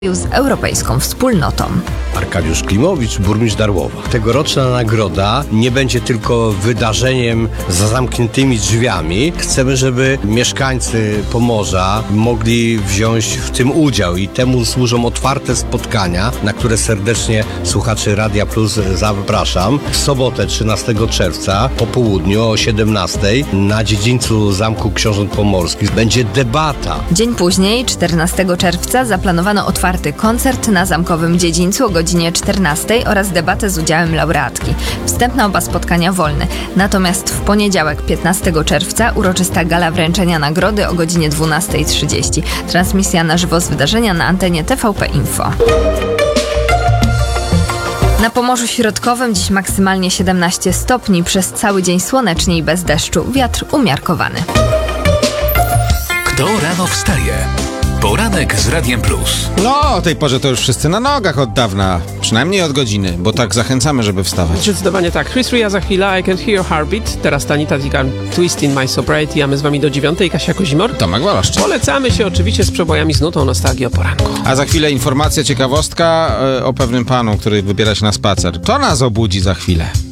z Europejską Wspólnotą. Arkadiusz Klimowicz, burmistrz Darłowa. Tegoroczna nagroda nie będzie tylko wydarzeniem za zamkniętymi drzwiami. Chcemy, żeby mieszkańcy Pomorza mogli wziąć w tym udział i temu służą otwarte spotkania, na które serdecznie słuchaczy Radia Plus zapraszam. W sobotę 13 czerwca po południu o 17:00 na dziedzińcu Zamku Książąt Pomorskich będzie debata. Dzień później, 14 czerwca, zaplanowano otwarty koncert na Zamkowym Dziedzińcu o godzinie 14:00 oraz debatę z udziałem laureatki. Wstęp na oba spotkania wolny. Natomiast w poniedziałek 15 czerwca uroczysta gala wręczenia nagrody o godzinie 12:30. Transmisja na żywo z wydarzenia na antenie TVP Info. Na Pomorzu Środkowym dziś maksymalnie 17 stopni, przez cały dzień słonecznie i bez deszczu. Wiatr umiarkowany. Kto rano wstaje? Poranek z Radiem Plus. No, o tej porze to już wszyscy na nogach od dawna. Przynajmniej od godziny, bo tak zachęcamy, żeby wstawać. Zdecydowanie tak. Chris Ria za chwilę, I Can Hear Your Heartbeat. Teraz Tanita Tikan, Twist in My Sobriety, a my z wami do 9:00. Kasia Kozimor. Tomek Waloszcz. Polecamy się oczywiście z przebojami z nutą nostalgii o poranku. A za chwilę informacja, ciekawostka o pewnym panu, który wybiera się na spacer. To nas obudzi za chwilę.